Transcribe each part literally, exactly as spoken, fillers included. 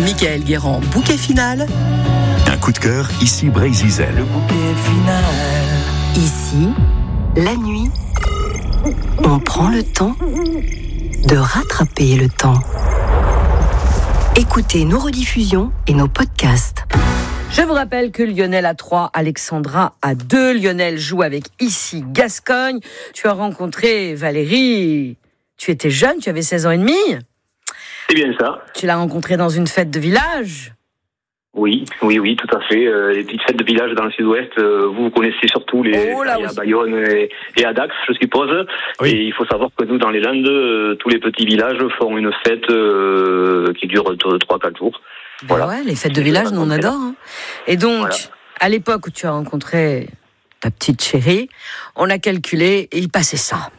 Michael Guérand, bouquet final. Un coup de cœur, ici Brésil. Le bouquet final. Ici, la nuit, on prend le temps de rattraper le temps. Écoutez nos rediffusions et nos podcasts. Je vous rappelle que Lionel a trois, Alexandra a deux. Lionel joue avec Ici Gascogne. Tu as rencontré Valérie. Tu étais jeune, tu avais seize ans et demi. C'est bien ça. Tu l'as rencontrée dans une fête de village. Oui, oui, oui, tout à fait. Euh, les petites fêtes de village dans le sud-ouest, euh, vous, vous connaissez surtout les oh là, à Bayonne et, et à Dax, je suppose. Oui. Et il faut savoir que nous, dans les Landes, euh, tous les petits villages font une fête euh, qui dure trois quatre jours. Ben voilà. Ouais, les fêtes de village, nous on adore. Hein. Et donc, voilà. À l'époque où tu as rencontré ta petite chérie, on a calculé et il passait ça.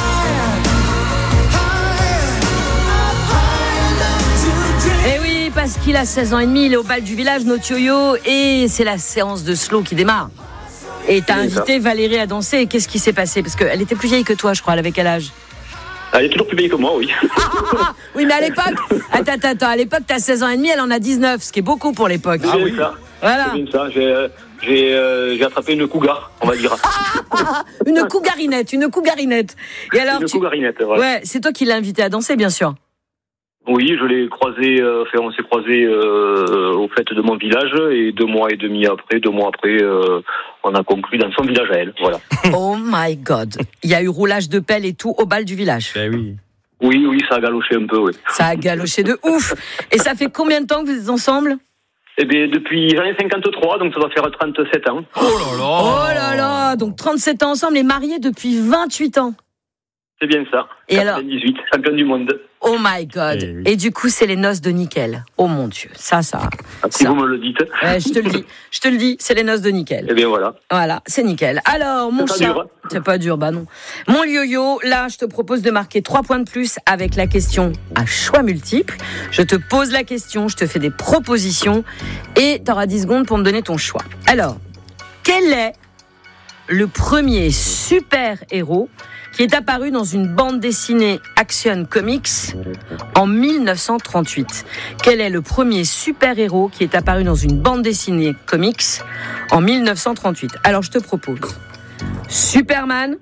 Et oui, parce qu'il a seize ans et demi, il est au bal du village, notre yo-yo, et c'est la séance de slow qui démarre. Et t'as invité Valérie à danser. Qu'est-ce qui s'est passé? Parce qu'elle était plus vieille que toi, je crois. Elle avait quel âge? Elle est toujours plus vieille que moi, oui. Ah, ah, ah, oui, mais à l'époque, attends, attends, attends, à l'époque, t'as seize ans et demi, elle en a dix-neuf, ce qui est beaucoup pour l'époque. Ah oui, ça. Voilà. C'est bien ça. J'ai, euh, j'ai, euh, j'ai attrapé une cougar, on va dire. Une cougarinette, une cougarinette. Et alors, une tu... cougarinette, voilà. Ouais, c'est toi qui l'as invitée à danser, bien sûr. Oui, je l'ai croisé, euh, enfin, on s'est croisé euh, aux fêtes de mon village et deux mois et demi après, deux mois après, euh, on a conclu dans son village à elle. Voilà. Oh my God, il y a eu roulage de pelle et tout au bal du village. Ben oui. Oui, oui, ça a galoché un peu, oui. Ça a galoché de ouf. Et ça fait combien de temps que vous êtes ensemble? Eh bien, depuis, j'en ai cinquante-trois, donc ça va faire trente-sept ans. Oh là là. Oh là là, donc trente-sept ans ensemble et mariés depuis vingt-huit ans. C'est bien ça. Et quatre-vingt-dix-huit, alors champion du monde. Oh my God. Et, oui. Et du coup, c'est les noces de Nickel. Oh mon Dieu, ça, ça. Si vous me le dites. Ouais, je te le dis, je te le dis, c'est les noces de Nickel. Eh bien voilà. Voilà, c'est nickel. Alors, mon c'est chat, pas dur. C'est pas dur, bah non. Mon yo-yo, là, je te propose de marquer trois points de plus avec la question à choix multiples. Je te pose la question, je te fais des propositions et t'auras dix secondes pour me donner ton choix. Alors, quel est le premier super-héros qui est apparu dans une bande dessinée Action Comics en dix-neuf cent trente-huit. Quel est le premier super-héros qui est apparu dans une bande dessinée comics en dix-neuf cent trente-huit? Alors, je te propose Superman,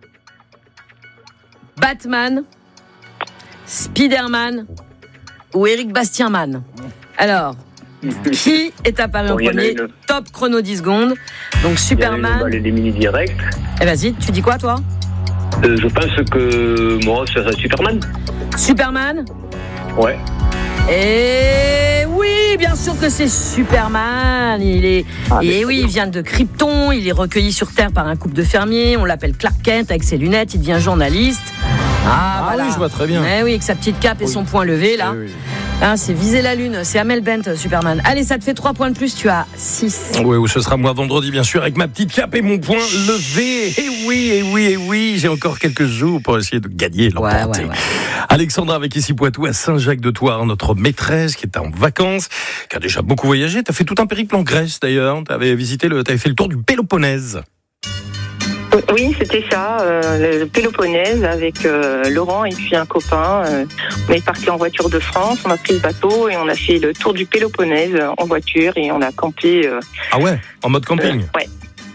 Batman, Spider-Man ou Eric Bastienman. Alors, qui est apparu bon, en premier? Top chrono dix secondes. Donc, Superman... Il y a les mini-directs. Eh, vas-y, tu dis quoi, toi? Euh, je pense que moi, c'est Superman. Superman? Ouais. Et oui, bien sûr que c'est Superman. Il est, ah, et oui, il vient de Krypton. Il est recueilli sur Terre par un couple de fermiers. On l'appelle Clark Kent avec ses lunettes. Il devient journaliste. Ah, ah voilà. Oui, je vois très bien. Mais oui, avec sa petite cape et oui. Son poing levé là. Oui, oui. Hein, c'est viser la lune, c'est Amel Bent, Superman. Allez, ça te fait trois points de plus, tu as six. Oui, ou ce sera moi vendredi, bien sûr, avec ma petite cape et mon poing levé. Et oui, et oui, et oui, j'ai encore quelques jours pour essayer de gagner, l'emporter. Ouais, ouais, ouais. Alexandra avec Ici Poitou à Saint-Jacques-de-Thouars, notre maîtresse qui est en vacances, qui a déjà beaucoup voyagé. Tu as fait tout un périple en Grèce d'ailleurs. Tu avais visité le, tu avais fait le tour du Péloponnèse. Oui, c'était ça, euh, le Péloponnèse avec euh, Laurent et puis un copain. Euh, on est parti en voiture de France, on a pris le bateau et on a fait le tour du Péloponnèse en voiture et on a campé. Euh, ah ouais, en mode camping. euh, Ouais.